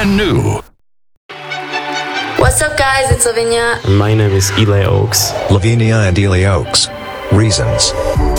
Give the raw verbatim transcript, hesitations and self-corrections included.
brand new. What's up, guys? It's Lavinia. My name is Eli Oaks. Lavinia and Eli Oaks. Reasons.